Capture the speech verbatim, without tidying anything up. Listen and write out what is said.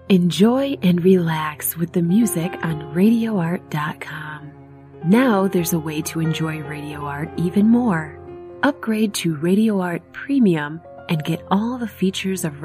Enjoy and relax with the music on radio art dot com. Now there's a way to enjoy Radio Art even more. Upgrade to Radio Art Premium and get all the features of